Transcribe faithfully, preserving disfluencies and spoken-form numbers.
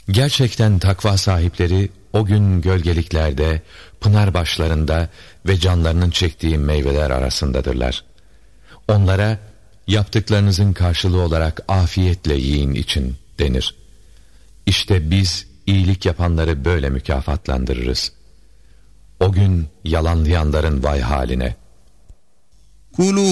Gerçekten takva sahipleri o gün gölgeliklerde, pınar başlarında ve canlarının çektiği meyveler arasındadırlar. Onlara yaptıklarınızın karşılığı olarak afiyetle yiyin için denir. İşte biz iyilik yapanları böyle mükafatlandırırız. O gün yalanlayanların vay haline. Kulu